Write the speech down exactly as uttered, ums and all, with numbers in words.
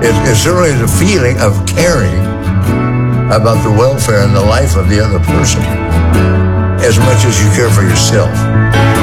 It, it certainly is a feeling of caring about the welfare and the life of the other person as much as you care for yourself.